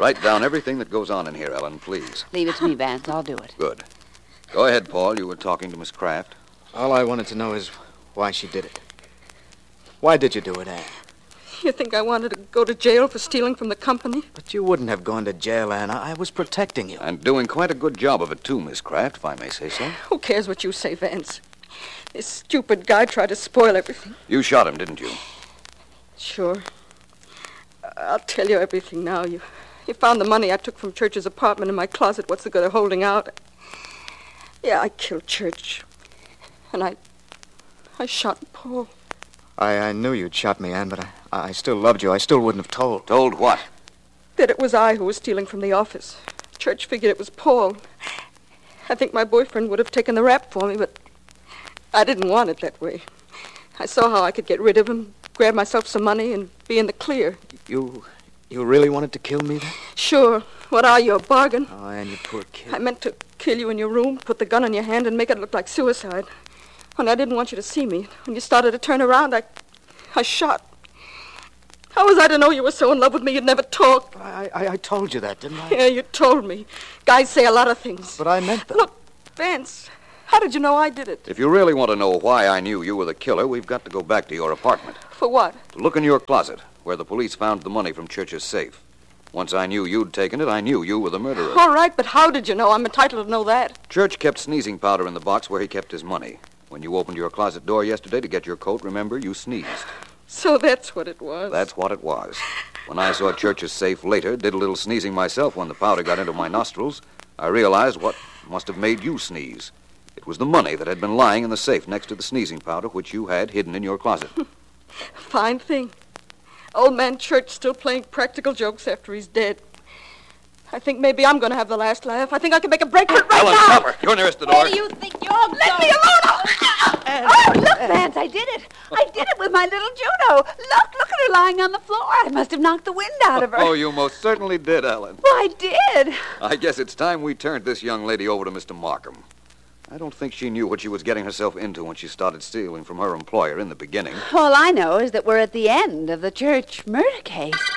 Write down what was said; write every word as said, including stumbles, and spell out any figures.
Write down everything that goes on in here, Ellen, please. Leave it to me, Vance. I'll do it. Good. Go ahead, Paul. You were talking to Miss Kraft. All I wanted to know is why she did it. Why did you do it, Anne? You think I wanted to go to jail for stealing from the company? But you wouldn't have gone to jail, Anne. I was protecting you. And doing quite a good job of it, too, Miss Kraft, if I may say so. Who cares what you say, Vance? This stupid guy tried to spoil everything. You shot him, didn't you? Sure. I'll tell you everything now. You you found the money I took from Church's apartment in my closet. What's the good of holding out? Yeah, I killed Church. And I... I shot Paul. I, I knew you'd shot me, Anne, but I, I still loved you. I still wouldn't have told. Told what? That it was I who was stealing from the office. Church figured it was Paul. I think my boyfriend would have taken the rap for me, but I didn't want it that way. I saw how I could get rid of him, grab myself some money, and be in the clear. You... you really wanted to kill me, then? Sure. What are you, a bargain? Oh, Anne, you poor kid. I meant to kill you in your room, put the gun in your hand, and make it look like suicide. When I didn't want you to see me, when you started to turn around, I... I shot. How was I to know you were so in love with me you'd never talk? I, I, I told you that, didn't I? Yeah, you told me. Guys say a lot of things. But I meant that. Look, Vance, how did you know I did it? If you really want to know why I knew you were the killer, we've got to go back to your apartment. For what? To look in your closet, where the police found the money from Church's safe. Once I knew you'd taken it, I knew you were the murderer. All right, but how did you know? I'm entitled to know that. Church kept sneezing powder in the box where he kept his money. When you opened your closet door yesterday to get your coat, remember, you sneezed. So that's what it was. That's what it was. When I saw Church's safe later, did a little sneezing myself when the powder got into my nostrils, I realized what must have made you sneeze. It was the money that had been lying in the safe next to the sneezing powder, which you had hidden in your closet. Fine thing. Old man Church still playing practical jokes after he's dead. I think maybe I'm going to have the last laugh. I think I can make a break for it right Ellen, now. stop her. You're nearest the door. Where do you think you're going? Let me alone. Oh, look, Vance, I did it. I did it with my little Juno. Look, look at her lying on the floor. I must have knocked the wind out of her. Oh, you most certainly did, Ellen. Well, I did. I guess it's time we turned this young lady over to Mister Markham. I don't think she knew what she was getting herself into when she started stealing from her employer in the beginning. All I know is that we're at the end of the Church murder case.